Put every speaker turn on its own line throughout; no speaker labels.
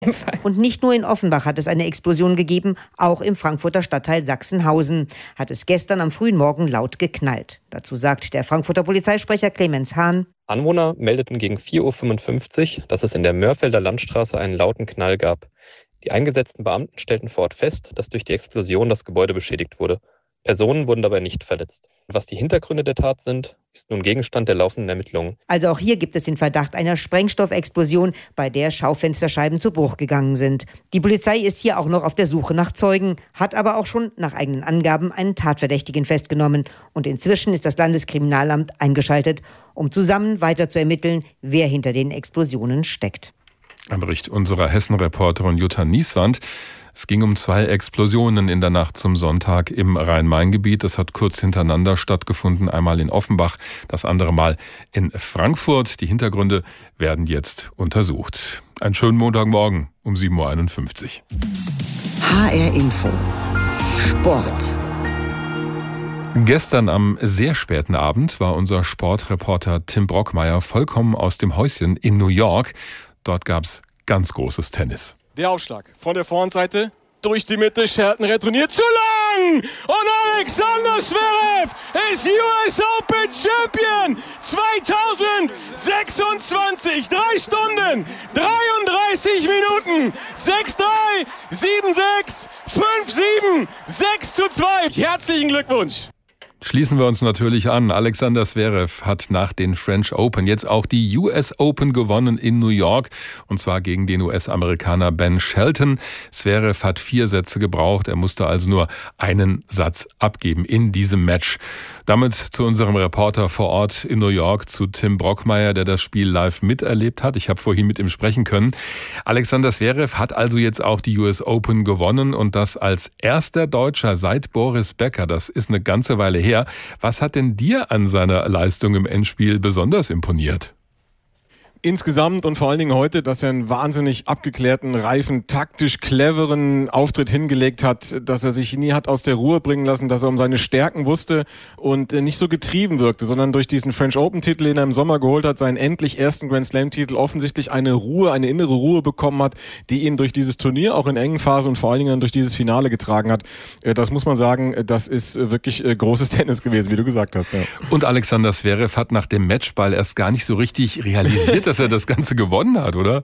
Und nicht nur in Offenbach hat es eine Explosion gegeben, auch im Frankfurter Stadtteil Sachsenhausen hat es gestern am frühen Morgen laut geknallt. Dazu sagt der Frankfurter Polizeisprecher Clemens Hahn:
Anwohner meldeten gegen 4:55 Uhr, dass es in der Mörfelder Landstraße einen lauten Knall gab. Die eingesetzten Beamten stellten vor Ort fest, dass durch die Explosion das Gebäude beschädigt wurde. Personen wurden dabei nicht verletzt. Was die Hintergründe der Tat sind, ist nun Gegenstand der laufenden Ermittlungen.
Also auch hier gibt es den Verdacht einer Sprengstoffexplosion, bei der Schaufensterscheiben zu Bruch gegangen sind. Die Polizei ist hier auch noch auf der Suche nach Zeugen, hat aber auch schon nach eigenen Angaben einen Tatverdächtigen festgenommen. Und inzwischen ist das Landeskriminalamt eingeschaltet, um zusammen weiter zu ermitteln, wer hinter den Explosionen steckt.
Ein Bericht unserer Hessen-Reporterin Jutta Nieswand. Es ging um 2 Explosionen in der Nacht zum Sonntag im Rhein-Main-Gebiet. Das hat kurz hintereinander stattgefunden. Einmal in Offenbach, das andere Mal in Frankfurt. Die Hintergründe werden jetzt untersucht. Einen schönen Montagmorgen um 7:51 Uhr.
HR Info. Sport.
Gestern am sehr späten Abend war unser Sportreporter Tim Brockmeier vollkommen aus dem Häuschen in New York. Dort gab's ganz großes Tennis.
Der Aufschlag von der Vorhandseite durch die Mitte, Shelton retourniert zu lang und Alexander Zverev ist US Open Champion 2026. 3 Stunden, 33 Minuten, 6-3, 7-6, 5-7, 6-2. Herzlichen Glückwunsch.
Schließen wir uns natürlich an. Alexander Zverev hat nach den French Open jetzt auch die US Open gewonnen in New York. Und zwar gegen den US-Amerikaner Ben Shelton. Zverev hat 4 Sätze gebraucht. Er musste also nur einen Satz abgeben in diesem Match. Damit zu unserem Reporter vor Ort in New York, zu Tim Brockmeier, der das Spiel live miterlebt hat. Ich habe vorhin mit ihm sprechen können. Alexander Zverev hat also jetzt auch die US Open gewonnen und das als erster Deutscher seit Boris Becker. Das ist eine ganze Weile her. Was hat denn dir an seiner Leistung im Endspiel besonders imponiert?
Insgesamt und vor allen Dingen heute, dass er einen wahnsinnig abgeklärten, reifen, taktisch cleveren Auftritt hingelegt hat, dass er sich nie hat aus der Ruhe bringen lassen, dass er um seine Stärken wusste und nicht so getrieben wirkte, sondern durch diesen French Open-Titel, den er im Sommer geholt hat, seinen endlich ersten Grand Slam-Titel, offensichtlich eine Ruhe, eine innere Ruhe bekommen hat, die ihn durch dieses Turnier auch in engen Phasen und vor allen Dingen durch dieses Finale getragen hat. Das muss man sagen, das ist wirklich großes Tennis gewesen, wie du gesagt hast. Ja.
Und Alexander Zverev hat nach dem Matchball erst gar nicht so richtig realisiert, dass er das Ganze gewonnen hat, oder?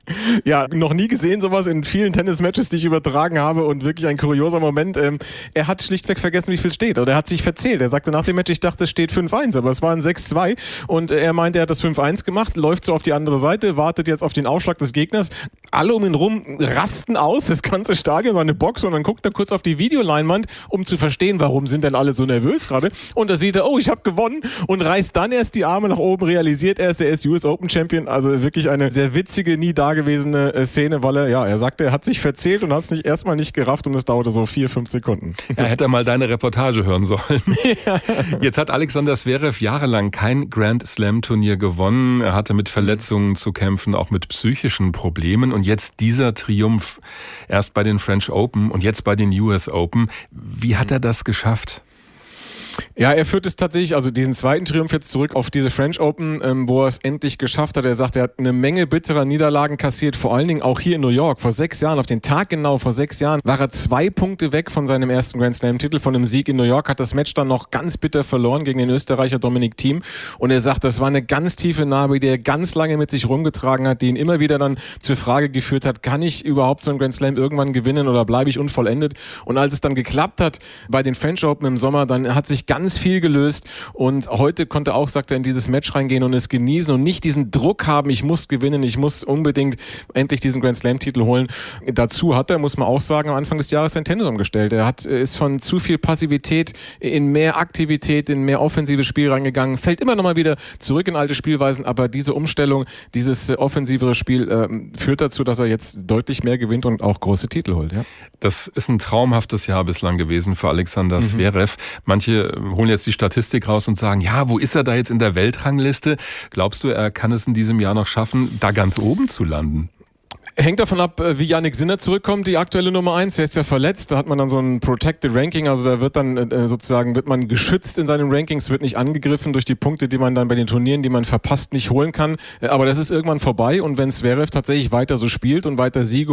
Ja, noch nie gesehen sowas in vielen Tennismatches, die ich übertragen habe und wirklich ein kurioser Moment. Er hat schlichtweg vergessen, wie viel steht oder er hat sich verzählt. Er sagte nach dem Match, ich dachte, es steht 5-1, aber es war ein 6-2 und er meinte, er hat das 5-1 gemacht, läuft so auf die andere Seite, wartet jetzt auf den Aufschlag des Gegners. Alle um ihn rum rasten aus, das ganze Stadion, seine Box und dann guckt er kurz auf die Videoleinwand, um zu verstehen, warum sind denn alle so nervös gerade und da sieht er, oh, ich habe gewonnen und reißt dann erst die Arme nach oben, realisiert erst, er ist US Open Champion, also wirklich eine sehr witzige, nie dagewesene Szene, weil er sagte, er hat sich verzählt und hat es erstmal nicht gerafft und es dauerte so 4-5 Sekunden.
Er hätte mal deine Reportage hören sollen. Ja. Jetzt hat Alexander Zverev jahrelang kein Grand Slam Turnier gewonnen. Er hatte mit Verletzungen zu kämpfen, auch mit psychischen Problemen und jetzt dieser Triumph, erst bei den French Open und jetzt bei den US Open. Wie hat er das geschafft?
Ja, er führt es tatsächlich, also diesen zweiten Triumph jetzt zurück auf diese French Open, wo er es endlich geschafft hat. Er sagt, er hat eine Menge bitterer Niederlagen kassiert, vor allen Dingen auch hier in New York. Vor 6 Jahren, auf den Tag genau vor 6 Jahren, war er 2 Punkte weg von seinem ersten Grand Slam-Titel, von einem Sieg in New York, hat das Match dann noch ganz bitter verloren gegen den Österreicher Dominic Thiem. Und er sagt, das war eine ganz tiefe Narbe, die er ganz lange mit sich rumgetragen hat, die ihn immer wieder dann zur Frage geführt hat, kann ich überhaupt so einen Grand Slam irgendwann gewinnen oder bleibe ich unvollendet? Und als es dann geklappt hat bei den French Open im Sommer, dann hat sich ganz viel gelöst und heute konnte er auch, sagt er, in dieses Match reingehen und es genießen und nicht diesen Druck haben, ich muss gewinnen, ich muss unbedingt endlich diesen Grand Slam Titel holen. Dazu hat er, muss man auch sagen, am Anfang des Jahres sein Tennis umgestellt. Er ist von zu viel Passivität in mehr Aktivität, in mehr offensives Spiel reingegangen, fällt immer noch mal wieder zurück in alte Spielweisen, aber diese Umstellung, dieses offensivere Spiel führt dazu, dass er jetzt deutlich mehr gewinnt und auch große Titel holt. Ja?
Das ist ein traumhaftes Jahr bislang gewesen für Alexander Zverev. Manche holen jetzt die Statistik raus und sagen, ja, wo ist er da jetzt in der Weltrangliste? Glaubst du, er kann es in diesem Jahr noch schaffen, da ganz oben zu landen?
Hängt davon ab, wie Jannik Sinner zurückkommt, die aktuelle Nummer 1. Er ist ja verletzt, da hat man dann so ein Protected Ranking, also da wird dann wird man geschützt in seinen Rankings, wird nicht angegriffen durch die Punkte, die man dann bei den Turnieren, die man verpasst, nicht holen kann. Aber das ist irgendwann vorbei und wenn Zverev tatsächlich weiter so spielt und weiter Siege